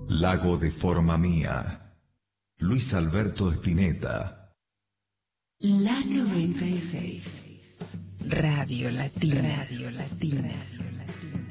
Lago de forma mía. Luis Alberto Spinetta. La 96. Radio Latina. Radio Latina.